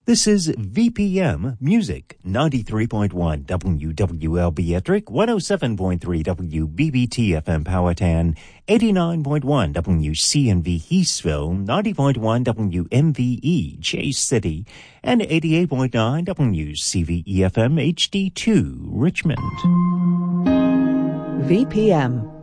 This is VPM Music, 93.1 WWLB Ettrick, 107.3 WBBT FM Powhatan, 89.1 WCNV Heathsville, 90.1 WMVE Chase City, and 88.9 WCVE FM HD2 Richmond. VPM